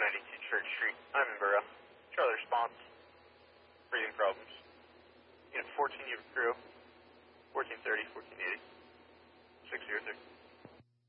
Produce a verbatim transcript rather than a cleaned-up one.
ninety-two Church Street. I'm in Borough. Charlie response. Breathing problems. Unit fourteen, you have a crew. fourteen thirty, fourteen eighty. six zero six.